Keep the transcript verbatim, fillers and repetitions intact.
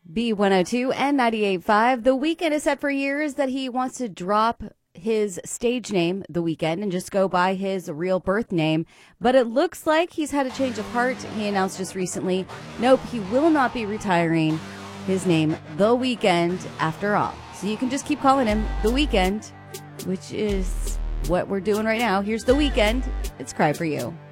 B one oh two and ninety-eight point five. The Weeknd has said for years that he wants to drop his stage name, The Weeknd, and just go by his real birth name. But it looks like he's had a change of heart. He announced just recently, nope, he will not be retiring his name, The Weeknd, after all. So you can just keep calling him The Weeknd, which is what we're doing right now. Here's The Weeknd. It's Cry For You.